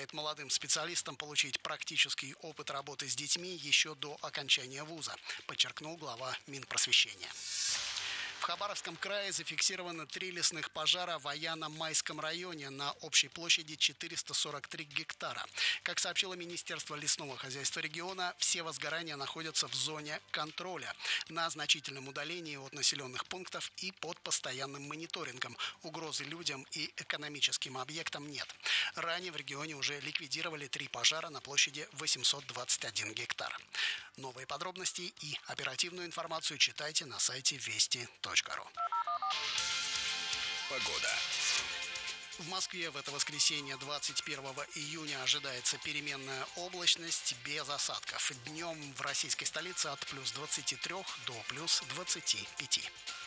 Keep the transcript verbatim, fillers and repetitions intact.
помогают молодым специалистам получить практический опыт работы с детьми еще до окончания вуза, подчеркнул глава Минпросвещения. В Хабаровском крае зафиксировано три лесных пожара в Аяно-Майском районе на общей площади четыреста сорок три гектара. Как сообщило Министерство лесного хозяйства региона, все возгорания находятся в зоне контроля, на значительном удалении от населенных пунктов и под постоянным мониторингом. Угрозы людям и экономическим объектам нет. Ранее в регионе уже ликвидировали три пожара на площади восемьсот двадцать один гектар. Новые подробности и оперативную информацию читайте на сайте вести точка ру. Погода. В Москве в это воскресенье, двадцать первого июня, ожидается переменная облачность без осадков. Днем в российской столице от плюс двадцати трёх до плюс двадцати пяти.